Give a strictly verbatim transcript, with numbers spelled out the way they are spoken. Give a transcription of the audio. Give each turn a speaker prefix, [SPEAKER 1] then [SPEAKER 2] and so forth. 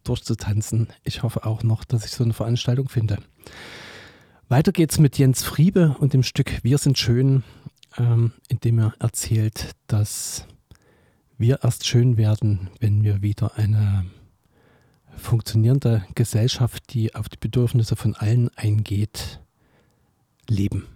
[SPEAKER 1] durchzutanzen. Ich hoffe auch noch, dass ich so eine Veranstaltung finde. Weiter geht's mit Jens Friebe und dem Stück Wir sind schön, ähm, in dem er erzählt, dass wir erst schön werden, wenn wir wieder eine funktionierende Gesellschaft, die auf die Bedürfnisse von allen eingeht, leben.